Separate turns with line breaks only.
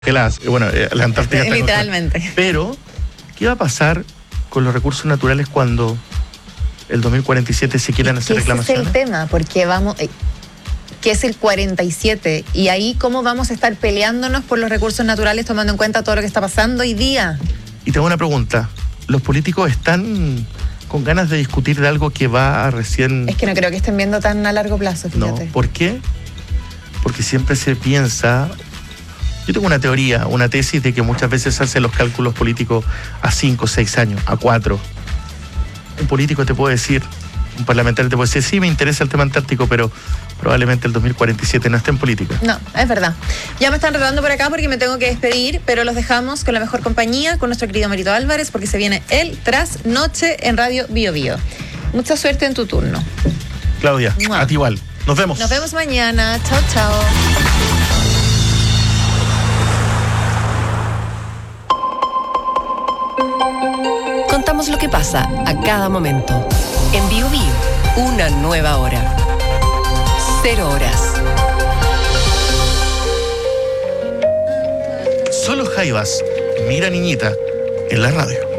La Antártica está
literalmente.
Pero, ¿qué va a pasar con los recursos naturales cuando el 2047 se quieran hacer reclamaciones?
Ese es el tema, porque que es el 47, y ahí cómo vamos a estar peleándonos por los recursos naturales tomando en cuenta todo lo que está pasando hoy día.
Y tengo una pregunta, ¿los políticos están con ganas de discutir de algo que va a recién...?
Es que no creo que estén viendo tan a largo plazo, fíjate.
No, ¿por qué? Porque siempre se piensa... Yo tengo una teoría, una tesis de que muchas veces se hacen los cálculos políticos a 5, 6 años, a 4. Un político te puede decir, un parlamentario te puede decir, sí, me interesa el tema antártico, pero probablemente el 2047 no esté en política.
No, es verdad. Ya me están retando por acá porque me tengo que despedir, pero los dejamos con la mejor compañía, con nuestro querido Marito Álvarez, porque se viene el Trasnoche en Radio Bio Bio. Mucha suerte en tu turno.
Claudia, a ti igual. Nos vemos.
Nos vemos mañana. Chao, chao.
Contamos lo que pasa a cada momento. En Bio Bio, una nueva hora. 0 horas.
Solo Jaivas, mira niñita, en la radio.